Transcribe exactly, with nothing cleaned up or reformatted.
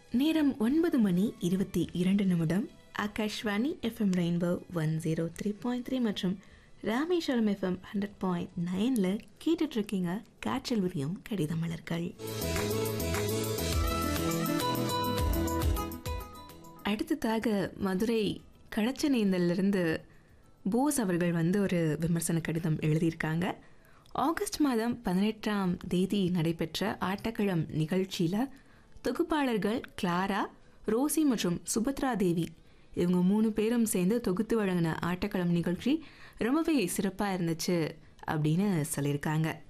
நேரம் ஒன்பது மணி இருபத்தி இரண்டு நிமிடம். Akashvani FM rainbow one zero three point three மற்றும் ராமேஸ்வரம் எஃப்எம் ஹண்ட்ரட் பாயிண்ட் நைனில் கேட்டுட்ருக்கீங்க காற்றில் விரியும் கடித மலர்கள். அடுத்ததாக மதுரை கடச்சனேந்தலிருந்து போஸ் அவர்கள் வந்து ஒரு விமர்சன கடிதம் எழுதியிருக்காங்க. ஆகஸ்ட் மாதம் பதினெட்டாம் தேதி நடைபெற்ற ஆட்டக்களம் நிகழ்ச்சியில் தொகுப்பாளர்கள் கிளாரா, ரோசி மற்றும் சுபத்ரா தேவி இவங்க மூணு பேரும் சேர்ந்து தொகுத்து வழங்கின ஆட்டக்களம் நிகழ்ச்சி ரொம்பவே சிறப்பாக இருந்துச்சு அப்படின்னு சொல்லியிருக்காங்க.